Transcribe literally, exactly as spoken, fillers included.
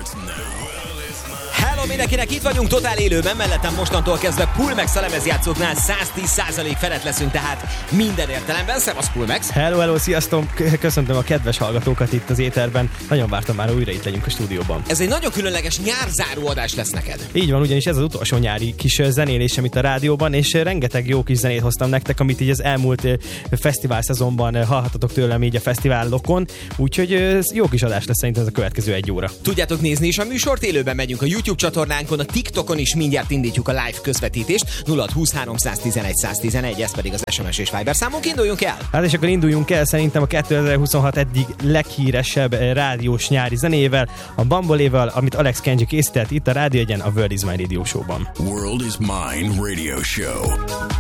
Hello mindenkinek, itt vagyunk totál élőben, mellettem mostantól kezdve Pulmex a lemezjátszóknál száz tíz százalék felett leszünk, tehát minden értelemben. Szevasz Pulmex! Hello, hello, sziasztok! Köszöntöm a kedves hallgatókat itt az éterben. Nagyon vártam már, újra itt legyünk a stúdióban. Ez egy nagyon különleges nyárzáró adás lesz neked. Így van, ugyanis ez az utolsó nyári kis zenélésem itt a rádióban, és rengeteg jó kis zenét hoztam nektek, amit így az elmúlt fesztivál szezonban hallhatatok tőlem így a fesztiválokon, úgyhogy jó kis adás lesz szerintem ez a következő egy óra. Tudjátok nézni is a műsort, élőben megyünk a YouTube csatornánkon, a TikTokon is mindjárt indítjuk a live közvetítést. nulla húsz háromszáztizenegy száztizenegy, ez pedig az es em es és Viber számunk. Induljunk el! Hát és akkor induljunk el szerintem a kétezer-huszonhat eddig leghíresebb rádiós nyári zenével, a Bamboléval, amit Alex Kenji készített itt a Rádió Egyen, a World is Mine Radio Show-ban. World is Mine Radio Show.